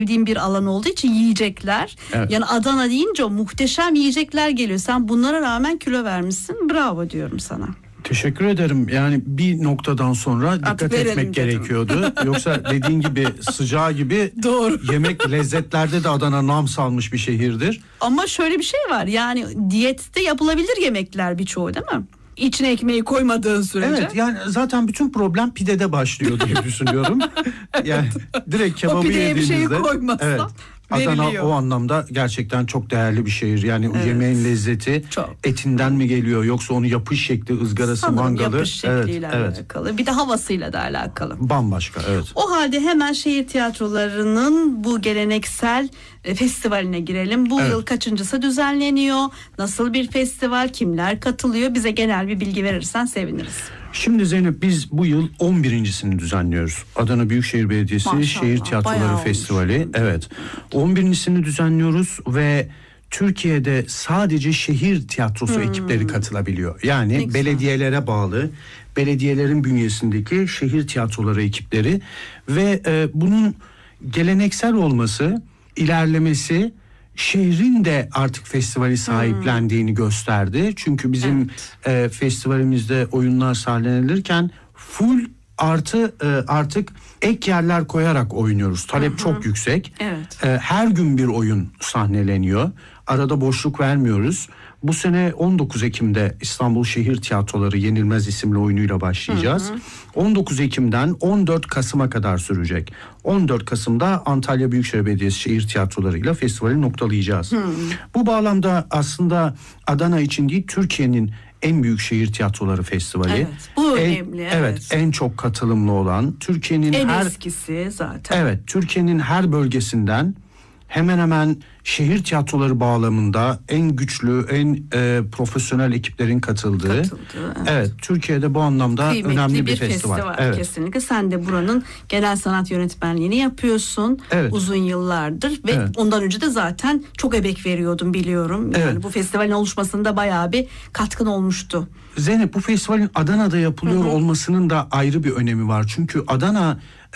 sevdiğim bir alan olduğu için yiyecekler. Evet. Yani Adana deyince o muhteşem yiyecekler geliyor. Sen bunlara rağmen kilo vermişsin. Bravo diyorum sana. Teşekkür ederim. Yani bir noktadan sonra dikkat etmek gerekiyordu. Yoksa dediğin gibi sıcağı gibi Doğru. yemek lezzetlerde de Adana nam salmış bir şehirdir. Ama şöyle bir şey var. Yani diyette yapılabilir yemekler birçoğu, değil mi? İçine ekmeği koymadığın sürece. Evet, yani zaten bütün problem pidede başlıyor diye düşünüyorum. Yani direkt kebabı o pideye yediğinizde. bir şey koymazsan Evet. Adana veriliyor. o anlamda gerçekten çok değerli bir şehir. Yani Evet. yemeğin lezzeti Çok. etinden mi geliyor yoksa onu yapış şekli, ızgarası, Sanırım mangalı. yapış şekliyle Evet. alakalı. Bir de havasıyla da alakalı. Bambaşka, evet. O halde hemen şehir tiyatrolarının bu geleneksel festivaline girelim. Bu Evet. yıl kaçıncısı düzenleniyor? Nasıl bir festival? Kimler katılıyor? Bize genel bir bilgi verirsen seviniriz. Şimdi Zeynep, biz bu yıl 11.sini düzenliyoruz. Adana Büyükşehir Belediyesi Maşallah, Şehir Tiyatroları bayağı Festivali. olmuş. Evet. 11.sini düzenliyoruz ve Türkiye'de sadece şehir tiyatrosu ekipleri katılabiliyor. Ne Yani güzel. belediyelere bağlı, belediyelerin bünyesindeki şehir tiyatroları ekipleri ve bunun geleneksel olması, ilerlemesi şehrin de artık festivali sahiplendiğini gösterdi. Çünkü bizim festivalimizde oyunlar sahnelenirken full artı artık ek yerler koyarak oynuyoruz. Talep çok yüksek. Evet. Her gün bir oyun sahneleniyor. Arada boşluk vermiyoruz. Bu sene 19 Ekim'de İstanbul Şehir Tiyatroları Yenilmez isimli oyunuyla başlayacağız. 19 Ekim'den 14 Kasım'a kadar sürecek. 14 Kasım'da Antalya Büyükşehir Belediyesi Şehir Tiyatroları'yla festivali noktalayacağız. Bu bağlamda aslında Adana için değil, Türkiye'nin en büyük şehir tiyatroları festivali. Evet, bu önemli. Evet, en çok katılımlı olan, Türkiye'nin En her eskisi zaten. Evet, Türkiye'nin her bölgesinden hemen hemen şehir tiyatroları bağlamında en güçlü, en profesyonel ekiplerin katıldığı. Evet, Türkiye'de bu anlamda kıymetli önemli bir festival. Evet. Kesinlikle. Sen de buranın genel sanat yönetmenliğini yapıyorsun. Evet. Uzun yıllardır ve Evet. ondan önce de zaten çok emek veriyordun, biliyorum. Yani Evet. bu festivalin oluşmasında bayağı bir katkın olmuştu. Zeynep, bu festivalin Adana'da yapılıyor olmasının da ayrı bir önemi var. Çünkü Adana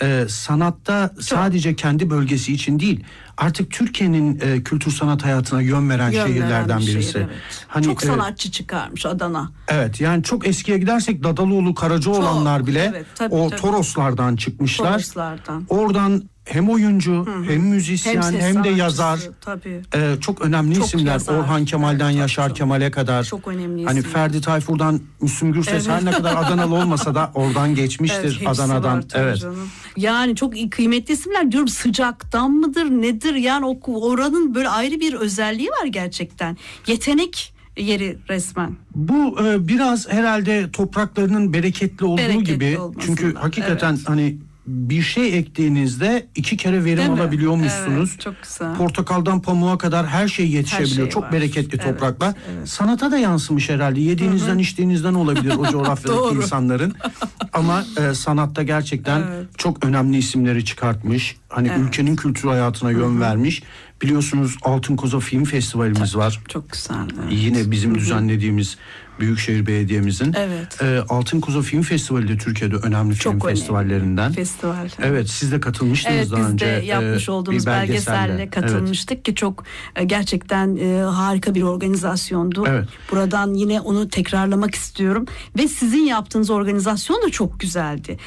sanatta sadece kendi bölgesi için değil, artık Türkiye'nin kültür sanat hayatına yön veren şehirlerden bir birisi. şehir, evet. Hani, çok sanatçı çıkarmış Adana. Evet, yani çok eskiye gidersek Dadaloğlu, Karacaoğlanlar bile evet, tabii. Toroslardan çıkmışlar. Toroslardan. Oradan hem oyuncu, hem müzisyen, ses hem de sanatçısı, yazar. tabii. Çok önemli Çok isimler. yazar. Orhan Kemal'den Evet, Yaşar çok. Kemal'e kadar. Çok önemli Hani isimler. Ferdi Tayfur'dan Müslüm Gürses, her ne kadar Adanalı olmasa da oradan geçmiştir, hepsi Adana'dan. var tabii canım. Yani çok kıymetli isimler diyorum, sıcaktan mıdır nedir, yani oranın böyle ayrı bir özelliği var gerçekten. Yetenek yeri resmen. Bu biraz herhalde topraklarının bereketli olduğu gibi. Çünkü hakikaten hani bir şey ektiğinizde 2 kere verim alabiliyormuşsunuz. Evet, çok güzel. Portakaldan pamuğa kadar her şey yetişebiliyor. Her şey çok var. bereketli Evet, topraklar. evet. Sanata da yansımış herhalde. Yediğinizden içtiğinizden olabilir o coğrafyadaki Doğru. insanların. Ama sanatta gerçekten çok önemli isimleri çıkartmış. Hani ülkenin kültür hayatına yön vermiş. Biliyorsunuz Altın Koza Film Festivalimiz var. Çok güzel. Evet. Yine bizim düzenlediğimiz Büyükşehir Belediye'mizin. Evet. Altın Koza Film Festivali de Türkiye'de önemli film festivallerinden. Festival. Evet, siz de katılmıştınız daha önce. Evet, biz de yapmış olduğumuz bir belgeselle katılmıştık ki çok gerçekten harika bir organizasyondu. Evet. Buradan yine onu tekrarlamak istiyorum ve sizin yaptığınız organizasyon da çok güzeldi.